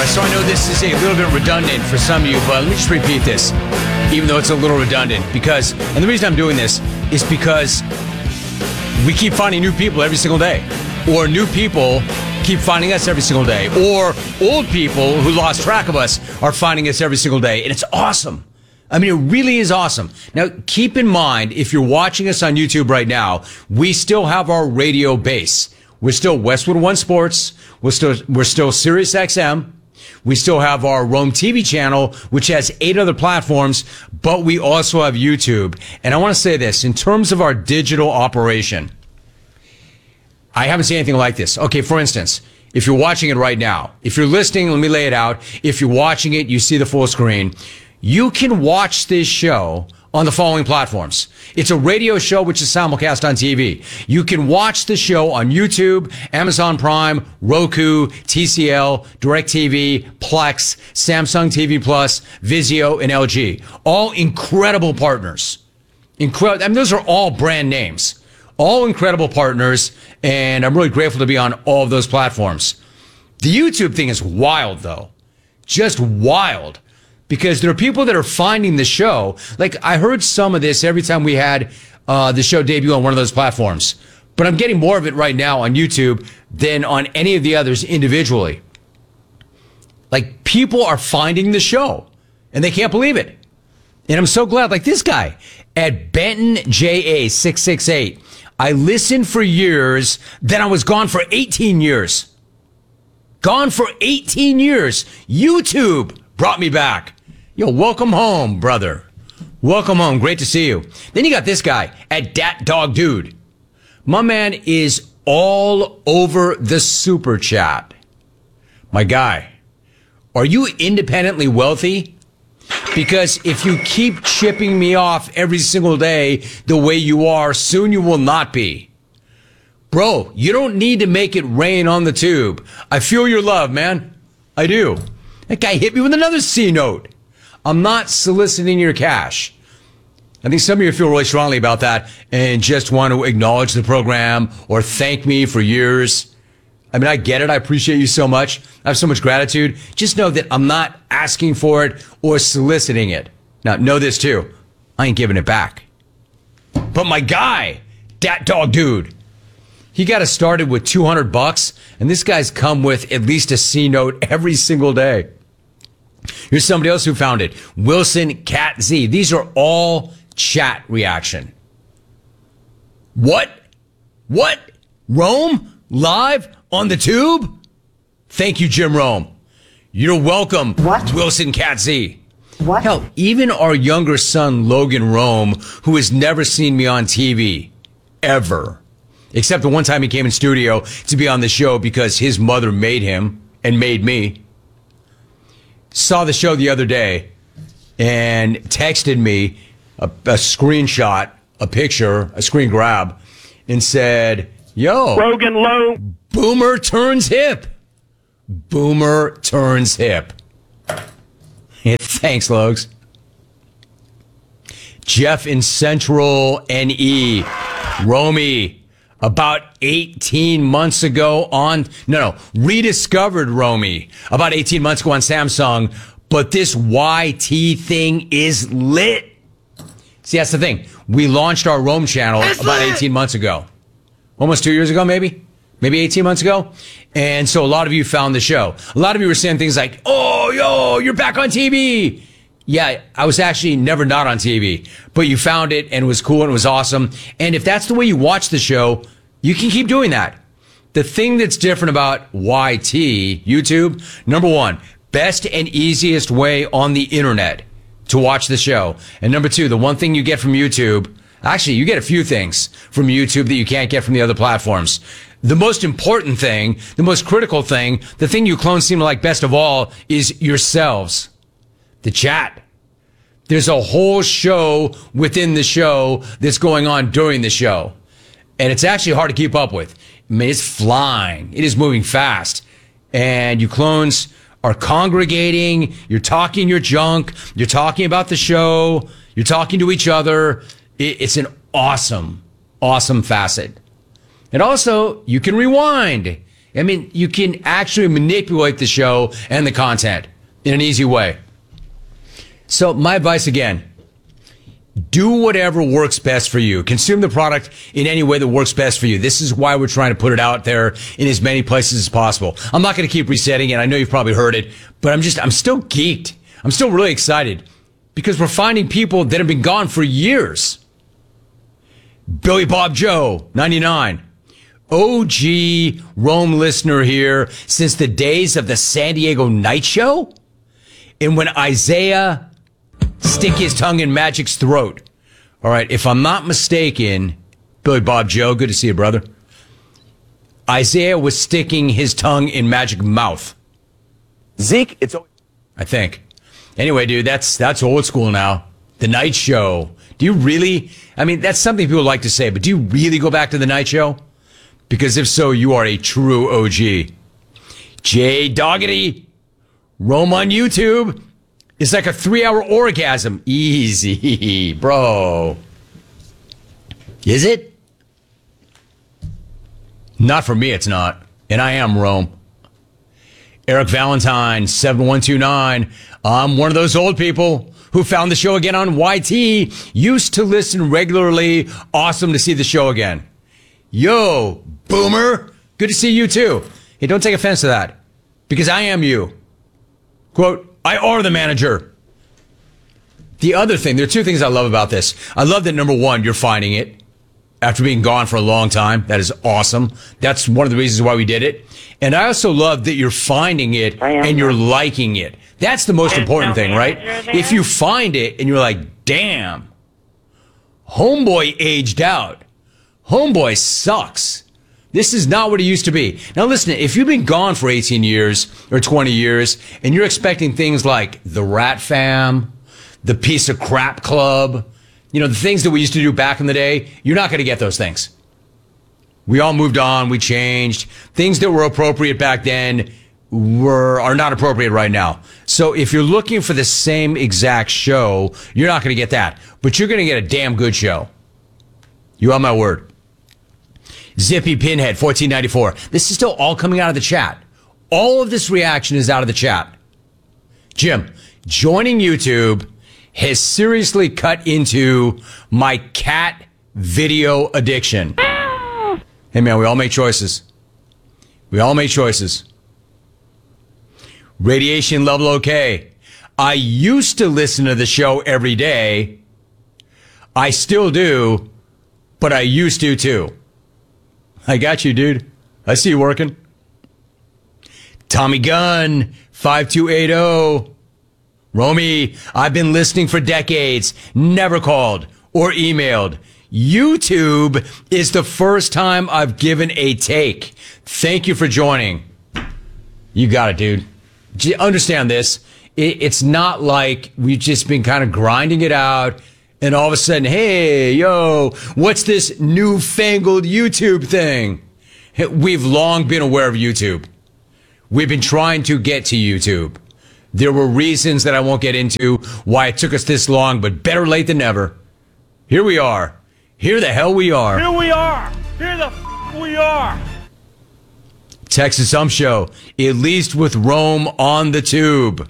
right, so I know this is a little bit redundant for some of you, but let me just repeat this, even though it's a little redundant, because, and the reason I'm doing this is because we keep finding new people every single day, or new people keep finding us every single day, or old people who lost track of us are finding us every single day, and it's awesome. I mean, it really is awesome. Now, keep in mind, if you're watching us on YouTube right now, we still have our radio base. We're still Westwood One Sports. We're still Sirius XM. We still have our Rome TV channel, which has 8 other platforms, but we also have YouTube. And I want to say this, in terms of our digital operation, I haven't seen anything like this. Okay, for instance, if you're watching it right now, if you're listening, let me lay it out. If you're watching it, you see the full screen. You can watch this show on the following platforms. It's a radio show which is simulcast on TV. You can watch the show on YouTube, Amazon Prime, Roku, TCL, DirecTV, Plex, Samsung TV Plus, Vizio, and LG. All incredible partners. I mean, those are all brand names. All incredible partners, and I'm really grateful to be on all of those platforms. The YouTube thing is wild, though. Just wild. Because there are people that are finding the show. Like, I heard some of this every time we had the show debut on one of those platforms. But I'm getting more of it right now on YouTube than on any of the others individually. Like, people are finding the show, and they can't believe it. And I'm so glad. Like this guy at Benton JA668. I listened for years, then I was gone for 18 years. Gone for 18 years. YouTube brought me back. Yo, welcome home, brother. Welcome home. Great to see you. Then you got this guy at Dat Dog Dude. My man is all over the super chat. My guy, are you independently wealthy? Because if you keep chipping me off every single day the way you are, soon you will not be. Bro, you don't need to make it rain on the tube. I feel your love, man. I do. That guy hit me with another C note. I'm not soliciting your cash. I think some of you feel really strongly about that and just want to acknowledge the program or thank me for years. I mean, I get it. I appreciate you so much. I have so much gratitude. Just know that I'm not asking for it or soliciting it. Now, know this too. I ain't giving it back. But my guy, Dat Dog Dude, he got us started with $200, and this guy's come with at least a C note every single day. Here's somebody else who found it. Wilson Cat Z. These are all chat reaction. What? Rome? Live on the tube? Thank you, Jim Rome. You're welcome, What? Wilson Cat Z. What? Hell, even our younger son, Logan Rome, who has never seen me on TV, ever. Except the one time he came in studio to be on the show because his mother made him and made me. Saw the show the other day and texted me a screenshot, a picture, a screen grab, and said, yo, Rogan Low. Boomer turns hip. Boomer turns hip. Thanks, Logs. Jeff in Central NE. Romy. About 18 months ago rediscovered Romy about 18 months ago on Samsung, but this YT thing is lit. See, that's the thing. We launched our Rome channel about 18 months ago. Almost 2 years ago, maybe 18 months ago. And so a lot of you found the show. A lot of you were saying things like, oh, yo, you're back on TV. Yeah, I was actually never not on TV, but you found it and it was cool and it was awesome. And if that's the way you watch the show, you can keep doing that. The thing that's different about YT, YouTube, number one, best and easiest way on the internet to watch the show. And number two, the one thing you get from YouTube, actually, you get a few things from YouTube that you can't get from the other platforms. The most important thing, the most critical thing, the thing you clones seem to like best of all is yourselves. The chat. There's a whole show within the show that's going on during the show. And it's actually hard to keep up with. I mean, it's flying. It is moving fast. And you clones are congregating. You're talking your junk. You're talking about the show. You're talking to each other. It's an awesome, awesome facet. And also, you can rewind. I mean, you can actually manipulate the show and the content in an easy way. So my advice again, do whatever works best for you. Consume the product in any way that works best for you. This is why we're trying to put it out there in as many places as possible. I'm not going to keep resetting it. I know you've probably heard it, but I'm still geeked. I'm still really excited because we're finding people that have been gone for years. Billy Bob Joe, 99. OG Rome listener here since the days of the San Diego Night Show and when Isaiah stick his tongue in Magic's throat. All right, if I'm not mistaken, Billy Bob Joe, good to see you, brother. Isaiah was sticking his tongue in Magic's mouth. Zeke, it's... I think. Anyway, dude, that's old school now. The Night Show. Do you really... I mean, that's something people like to say, but do you really go back to the Night Show? Because if so, you are a true OG. Jay Doggety, Rome on YouTube. It's like a 3-hour orgasm. Easy, bro. Is it? Not for me, it's not. And I am Rome. Eric Valentine, 7129. I'm one of those old people who found the show again on YT. Used to listen regularly. Awesome to see the show again. Yo, boomer. Good to see you too. Hey, don't take offense to that. Because I am you. Quote, I are the manager. The other thing, there are two things I love about this. I love that, number one, you're finding it after being gone for a long time. That is awesome. That's one of the reasons why we did it. And I also love that you're finding it and you're liking it. That's the most important thing, right? If you find it and you're like, damn, homeboy aged out. Homeboy sucks. This is not what it used to be. Now listen, if you've been gone for 18 years or 20 years and you're expecting things like the Rat Fam, the Piece of Crap Club, you know, the things that we used to do back in the day, you're not going to get those things. We all moved on. We changed. Things that were appropriate back then are not appropriate right now. So if you're looking for the same exact show, you're not going to get that. But you're going to get a damn good show. You have my word. Zippy Pinhead, 1494. This is still all coming out of the chat. All of this reaction is out of the chat. Jim, joining YouTube has seriously cut into my cat video addiction. Hey, man, we all make choices. We all make choices. Radiation level okay. I used to listen to the show every day. I still do, but I used to too. I got you, dude. I see you working. Tommy Gunn, 5280. Romy, I've been listening for decades. Never called or emailed. YouTube is the first time I've given a take. Thank you for joining. You got it, dude. Understand this. It's not like we've just been kind of grinding it out and all of a sudden, hey, yo, what's this newfangled YouTube thing? We've long been aware of YouTube. We've been trying to get to YouTube. There were reasons that I won't get into why it took us this long, but better late than never. Here we are. Here the hell we are. Here we are. Here the we are. Texas Ump Show, at least with Rome on the tube.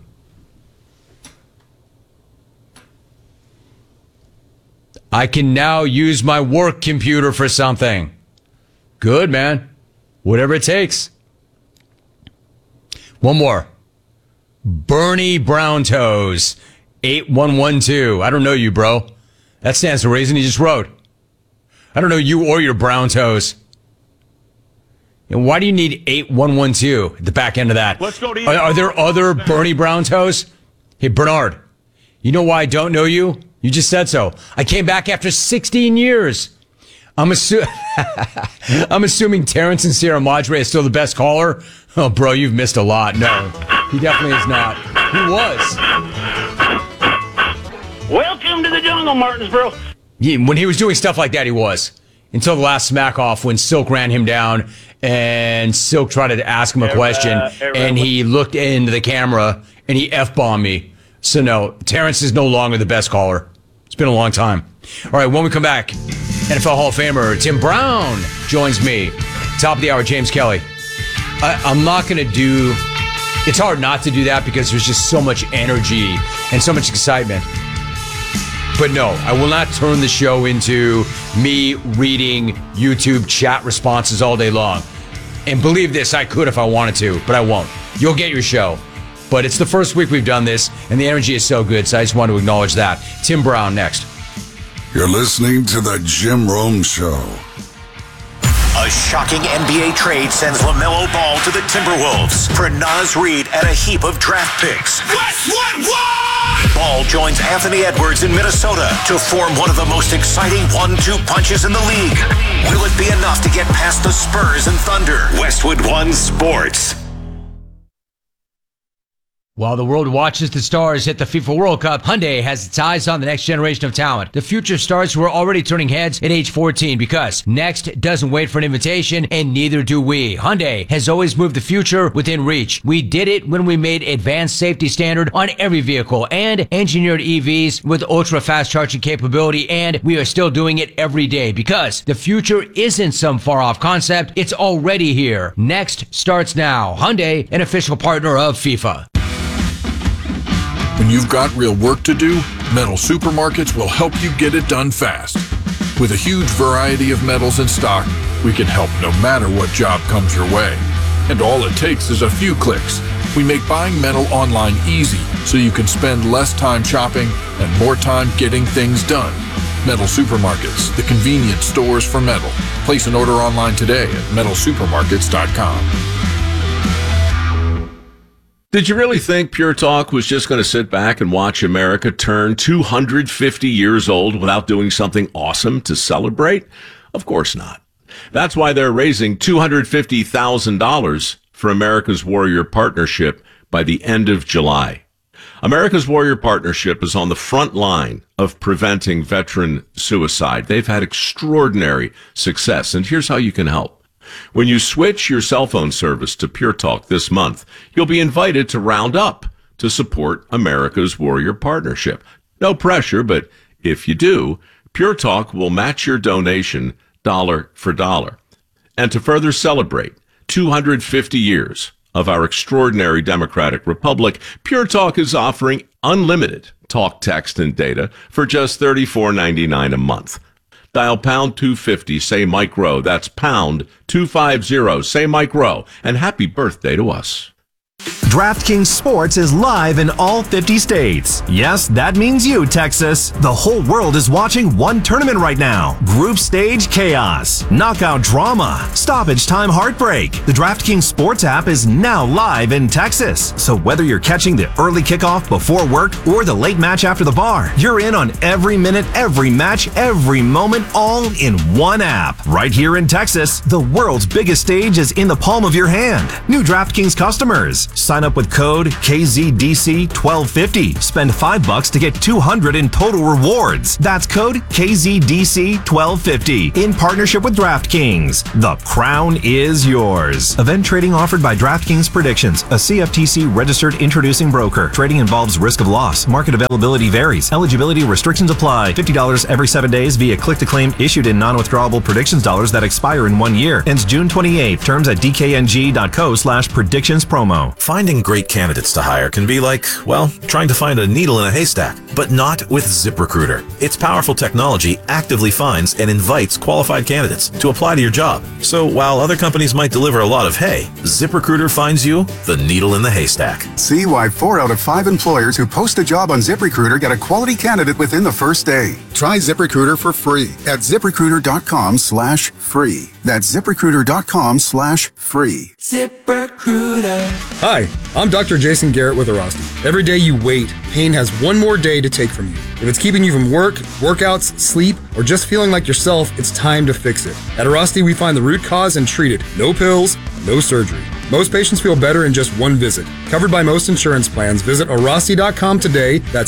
I can now use my work computer for something. Good, man. Whatever it takes. One more. Bernie Brown Toes, 8112. I don't know you, bro. That stands to reason. He just wrote. I don't know you or your brown toes. And why do you need 8112 at the back end of that? Let's go to Are there other Bernie Brown Toes? Hey, Bernard, you know why I don't know you? You just said so. I came back after 16 years. I'm assuming Terrence and Sierra Madre is still the best caller. Oh, bro, you've missed a lot. No, he definitely is not. He was. Welcome to the jungle, Martinsboro. Yeah, when he was doing stuff like that, he was. Until the last smack off when Silk ran him down and Silk tried to ask him a question and he looked into the camera and he F-bombed me. So no, Terrence is no longer the best caller. It's been a long time. All right, when we come back, NFL Hall of Famer Tim Brown joins me. Top of the hour, James Kelly. I'm not going to do... It's hard not to do that because there's just so much energy and so much excitement. But no, I will not turn the show into me reading YouTube chat responses all day long. And believe this, I could if I wanted to, but I won't. You'll get your show. But it's the first week we've done this, and the energy is so good, so I just want to acknowledge that. Tim Brown next. You're listening to The Jim Rome Show. A shocking NBA trade sends LaMelo Ball to the Timberwolves for Naz Reid and a heap of draft picks. What? Ball joins Anthony Edwards in Minnesota to form one of the most exciting 1-2 punches in the league. Will it be enough to get past the Spurs and Thunder? Westwood One Sports. While the world watches the stars hit the FIFA World Cup, Hyundai has its eyes on the next generation of talent. The future stars who are already turning heads at age 14 because next doesn't wait for an invitation, and neither do we. Hyundai has always moved the future within reach. We did it when we made advanced safety standard on every vehicle and engineered EVs with ultra-fast charging capability, and we are still doing it every day because the future isn't some far-off concept. It's already here. Next starts now. Hyundai, an official partner of FIFA. When you've got real work to do, Metal Supermarkets will help you get it done fast. With a huge variety of metals in stock, we can help no matter what job comes your way. And all it takes is a few clicks. We make buying metal online easy so you can spend less time shopping and more time getting things done. Metal Supermarkets, the convenient stores for metal. Place an order online today at metalsupermarkets.com. Did you really think Pure Talk was just going to sit back and watch America turn 250 years old without doing something awesome to celebrate? Of course not. That's why they're raising $250,000 for America's Warrior Partnership by the end of July. America's Warrior Partnership is on the front line of preventing veteran suicide. They've had extraordinary success, and here's how you can help. When you switch your cell phone service to Pure Talk this month, you'll be invited to round up to support America's Warrior Partnership. No pressure, but if you do, Pure Talk will match your donation dollar for dollar. And to further celebrate 250 years of our extraordinary democratic republic, Pure Talk is offering unlimited talk, text, and data for just $34.99 a month. Dial pound 250, say Mike Rowe. That's pound 250, say Mike Rowe. And happy birthday to us. DraftKings Sports is live in all 50 states. Yes, that means you, Texas. The whole world is watching one tournament right now. Group stage chaos, knockout drama, stoppage time heartbreak. The DraftKings Sports app is now live in Texas. So whether you're catching the early kickoff before work or the late match after the bar, you're in on every minute, every match, every moment, all in one app. Right here in Texas, the world's biggest stage is in the palm of your hand. New DraftKings customers, sign up with code KZDC1250. Spend $5 to get $200 in total rewards. That's code KZDC1250 in partnership with DraftKings. The crown is yours. Event trading offered by DraftKings Predictions, a CFTC registered introducing broker. Trading involves risk of loss. Market availability varies. Eligibility restrictions apply. $50 every 7 days via click-to-claim issued in non-withdrawable predictions dollars that expire in 1 year. Ends June 28. Terms at dkng.co/predictions promo. Finding great candidates to hire can be like, well, trying to find a needle in a haystack, but not with ZipRecruiter. Its powerful technology actively finds and invites qualified candidates to apply to your job. So while other companies might deliver a lot of hay, ZipRecruiter finds you the needle in the haystack. See why 4 out of 5 employers who post a job on ZipRecruiter get a quality candidate within the first day. Try ZipRecruiter for free at ZipRecruiter.com/free. That's ZipRecruiter.com/free. ZipRecruiter. Hi, I'm Dr. Jason Garrett with Arasti. Every day you wait, pain has one more day to take from you. If it's keeping you from work, workouts, sleep, or just feeling like yourself, it's time to fix it. At Arasti, we find the root cause and treat it. No pills, no surgery. Most patients feel better in just one visit. Covered by most insurance plans, visit Arasti.com today. That's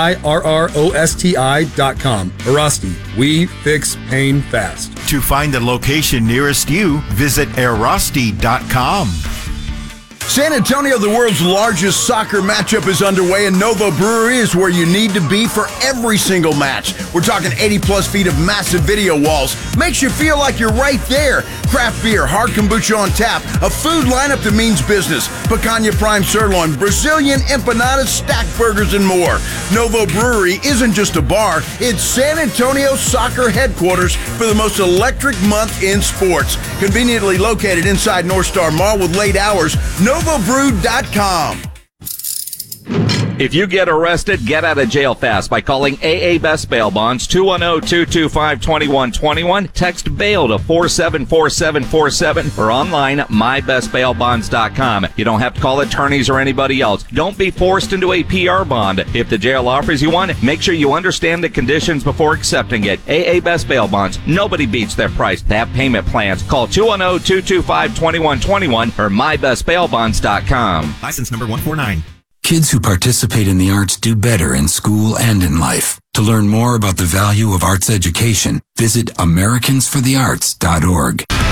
AIRROSTI.com. Arasti, we fix pain fast. To find the location nearest you, visit Arasti.com. San Antonio, the world's largest soccer matchup, is underway, and Novo Brewery is where you need to be for every single match. We're talking 80-plus feet of massive video walls. Makes you feel like you're right there. Craft beer, hard kombucha on tap, a food lineup that means business. Picanha Prime Sirloin, Brazilian empanadas, stacked burgers, and more. Novo Brewery isn't just a bar. It's San Antonio soccer headquarters for the most electric month in sports. Conveniently located inside North Star Mall with late hours, NovoBrew.com. If you get arrested, get out of jail fast by calling AA Best Bail Bonds, 210-225-2121. Text BAIL to 474747 or online mybestbailbonds.com. You don't have to call attorneys or anybody else. Don't be forced into a PR bond. If the jail offers you one, make sure you understand the conditions before accepting it. AA Best Bail Bonds. Nobody beats their price. They have payment plans. Call 210-225-2121 or mybestbailbonds.com. License number 149. Kids who participate in the arts do better in school and in life. To learn more about the value of arts education, visit AmericansForTheArts.org.